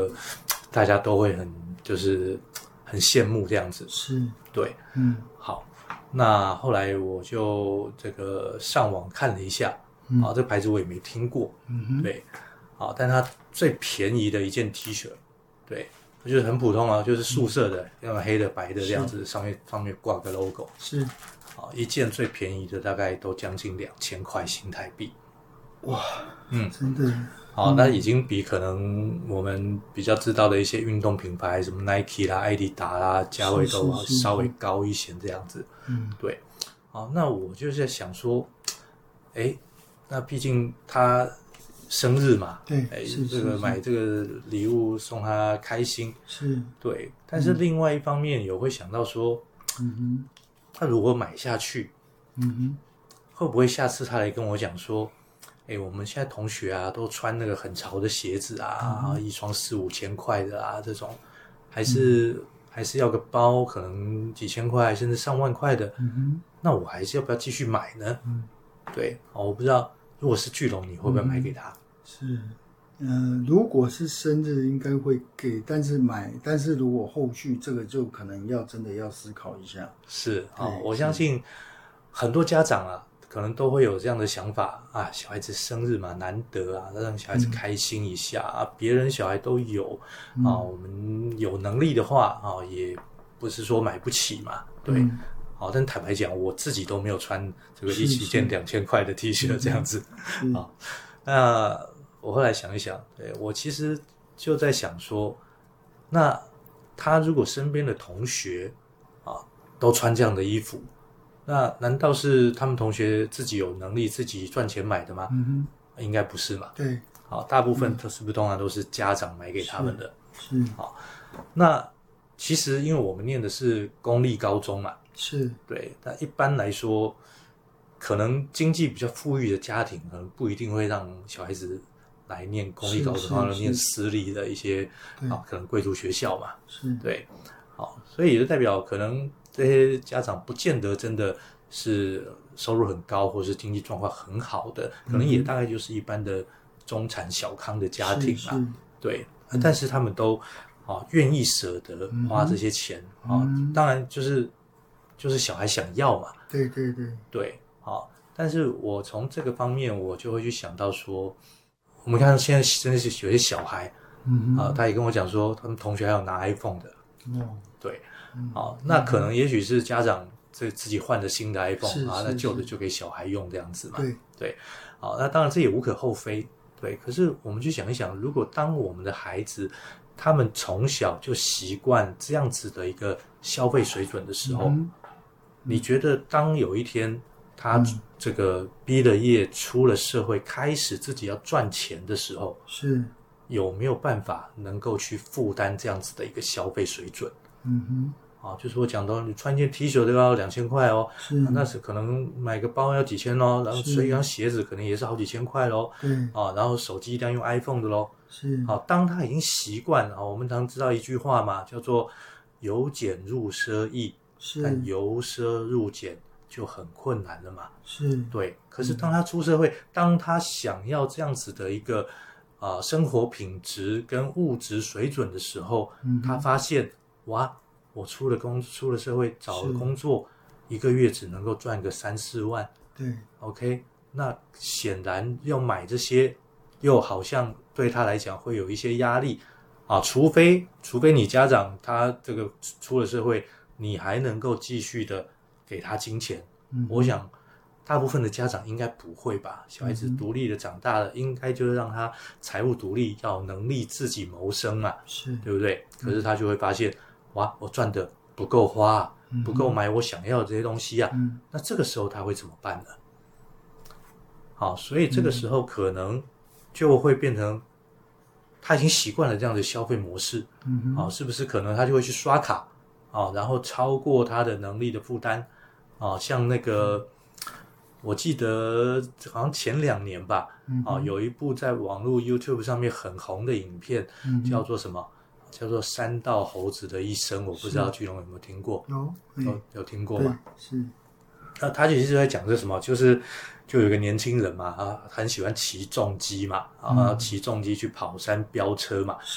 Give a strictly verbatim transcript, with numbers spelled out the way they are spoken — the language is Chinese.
个大家都会很就是很羡慕这样子。 是， 对， 嗯， 好，那后来我就这个上网看了一下， 嗯、 啊，这个牌子我也没听过， 嗯哼， 对，好，但它最便宜的一件 T 恤，对，就是很普通啊，就是素色的，要么黑的、白的这样子，上面上面挂个 logo， 是， 好，一件最便宜的大概都将近两千块新台币， 哇， 嗯， 真的。 好，那已经比可能我们比较知道的一些运动品牌，什么 Nike 啦、艾迪达啦，价位都稍微高一些这样子。 嗯， 对。好，那我就在想说，哎，那毕竟他生日嘛， 对， 哎， 是这个买这个礼物送他开心， 是， 对。但是另外一方面也会想到说， 嗯哼， 他如果买下去， 嗯哼， 会不会下次他来跟我讲说？哎，我们现在同学啊，都穿那个很潮的鞋子啊，嗯、一双四五千块的啊，这种，还是、嗯、还是要个包，可能几千块甚至上万块的， 嗯哼， 那我还是要不要继续买呢？ 嗯， 对，我不知道，如果是巨龙，你会不会买给他？ 嗯、是，呃，如果是生日应该会给，但是买，但是如果后续这个就可能要真的要思考一下。 是啊、哦，我相信很多家长啊。可能都会有这样的想法啊，小孩子生日嘛，难得啊，让小孩子开心一下、嗯、啊，别人小孩都有、嗯、啊，我们有能力的话啊，也不是说买不起嘛，对，好、嗯啊，但坦白讲，我自己都没有穿这个一起件两千块的 T 恤这样子啊。那我后来想一想，对我其实就在想说，那他如果身边的同学啊都穿这样的衣服。那难道是他们同学自己有能力自己赚钱买的吗？ 嗯哼，应该不是嘛。 对， 好，大部分是不是通常都是家长买给他们的？ 是， 好，那其实因为我们念的是公立高中嘛， 是对，但一般来说，可能经济比较富裕的家庭，可能不一定会让小孩子来念公立高中，然后念私立的一些啊，可能贵族学校嘛， 是， 对，好，所以也就代表可能。这些家长不见得真的是收入很高，或是经济状况很好的，可能也大概就是一般的中产小康的家庭啦。对、嗯，但是他们都啊愿意舍得花这些钱、嗯、啊，当然就是就是小孩想要嘛。 对对对对，好，但是我从这个方面，我就会去想到说，我们看现在真的是有些小孩，嗯啊，他也跟我讲说，他们同学还有拿 iPhone 的，哦，对。好，那可能也许是家长这自己换了新的 iPhone 啊，那旧的就给小孩用这样子嘛。 对对，好，那当然这也无可厚非。对，可是我们去想一想，如果当我们的孩子他们从小就习惯这样子的一个消费水准的时候，嗯、你觉得当有一天他这个毕了业、出了社会，开始自己要赚钱的时候， 是有没有办法能够去负担这样子的一个消费水准？ 嗯哼，啊，就是我讲到，你穿件 T 恤都要两千块哦，是、啊，那是可能买个包要几千哦，然后所以一双鞋子可能也是好几千块咯， 对， 啊，然后手机一定要用 iPhone 的咯， 是， 好、啊，当他已经习惯啊，我们常知道一句话嘛，叫做由俭入奢易， 是， 但由奢入俭就很困难了嘛， 是， 对，可是当他出社会，嗯、当他想要这样子的一个啊、呃、生活品质跟物质水准的时候，嗯、他发现。哇！我出了工，出了社会，找了工作，一个月只能够赚个三四万。 对 ，OK， 那显然要买这些，又好像对他来讲会有一些压力啊。除非，除非你家长他这个出了社会，你还能够继续的给他金钱。嗯，我想大部分的家长应该不会吧？小孩子独立的长大了，嗯、应该就是让他财务独立，要有能力自己谋生嘛， 是对不对？可是他就会发现。哇，我赚的不够花、啊嗯、不够买我想要的这些东西啊、嗯、那这个时候他会怎么办呢？好，所以这个时候可能就会变成他已经习惯了这样的消费模式、嗯啊、是不是可能他就会去刷卡、啊、然后超过他的能力的负担、啊、像那个我记得好像前两年吧、嗯啊、有一部在网络 YouTube 上面很红的影片、嗯、叫做什么叫做山道猴子的一生，我不知道巨龙有没有听过？ 有， 有有听过吗？ 是。 那他其实在讲是什么？就是就有一个年轻人嘛，啊，很喜欢骑重机嘛，啊，骑重机去跑山飙车嘛，